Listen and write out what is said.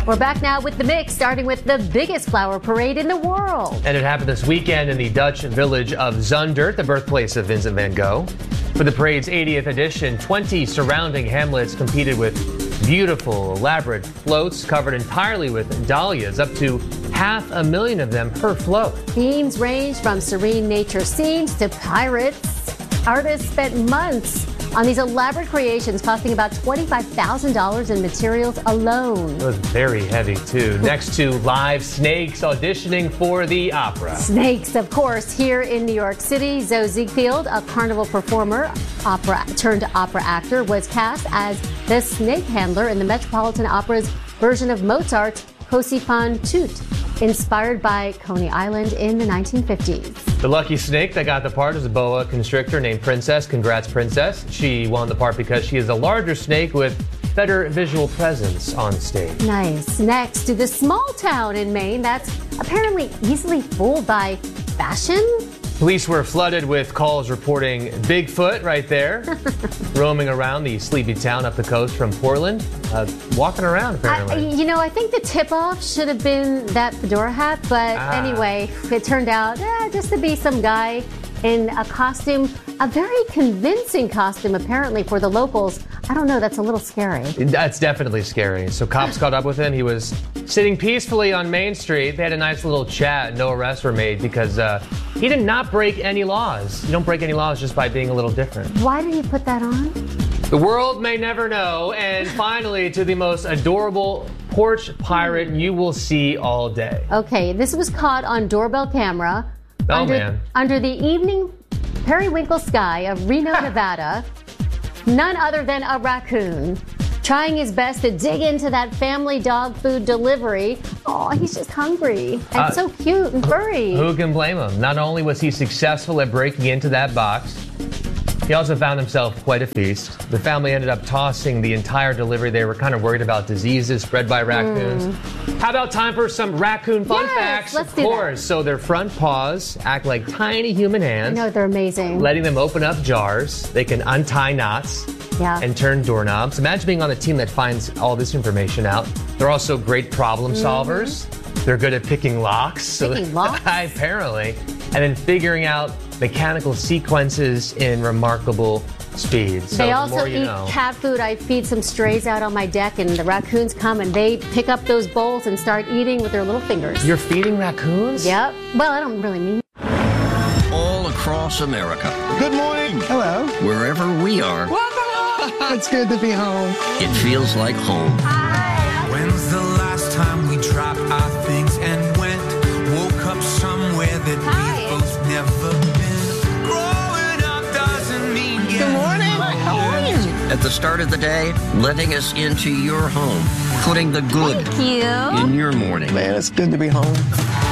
We're back now with the mix, starting with the biggest flower parade in the world. And it happened this weekend in the Dutch village of Zundert, the birthplace of Vincent van Gogh. For the parade's 80th edition, 20 surrounding hamlets competed with beautiful, elaborate floats covered entirely with dahlias, up to 500,000 of them per float. Themes range from serene nature scenes to pirates. Artists spent months on these elaborate creations, costing about $25,000 in materials alone. It was very heavy, too. Next to live snakes auditioning for the opera. Snakes, of course, here in New York City. Zoe Ziegfeld, a carnival performer, opera actor, was cast as the snake handler in the Metropolitan Opera's version of Mozart's Così fan tutte, inspired by Coney Island in the 1950s. The lucky snake that got the part is a boa constrictor named Princess. Congrats, Princess. She won the part because she is a larger snake with better visual presence on stage. Nice. Next to the small town in Maine that's apparently easily fooled by fashion. Police were flooded with calls reporting Bigfoot right there, roaming around the sleepy town up the coast from Portland, walking around apparently. I think the tip-off should have been that fedora hat, but anyway, it turned out just to be some guy in a costume, a very convincing costume apparently for the locals. I don't know, that's a little scary. That's definitely scary. So cops caught up with him. He was sitting peacefully on Main Street. They had a nice little chat. No arrests were made because he did not break any laws. You don't break any laws just by being a little different. Why did he put that on? The world may never know. And finally, to the most adorable porch pirate you will see all day. Okay, this was caught on doorbell camera. Under the evening periwinkle sky of Reno, Nevada, none other than a raccoon trying his best to dig into that family dog food delivery. Oh, he's just hungry and so cute and furry. Who can blame him? Not only was he successful at breaking into that box, he also found himself quite a feast. The family ended up tossing the entire delivery. They were kind of worried about diseases spread by raccoons. How about time for some raccoon fun facts? Let's of course. So their front paws act like tiny human hands. I know, they're amazing. Letting them open up jars. They can untie knots. And turn doorknobs. Imagine being on the team that finds all this information out. They're also great problem solvers. They're good at picking locks. Picking locks? Apparently. And then figuring out mechanical sequences in remarkable speeds. So they also eat know. cat food. I feed some strays out on my deck, and the raccoons come and they pick up those bowls and start eating with their little fingers. You're feeding raccoons? Yep. Well, I don't really mean all across America. Good morning. Hello. Wherever we are. It's good to be home. It feels like home. Hi. When's the last time we dropped our things and went? Woke up somewhere that we've both never been. Growing up doesn't mean Good morning. How are you? At the start of the day, letting us into your home. Putting the good in your morning. Man, it's good to be home.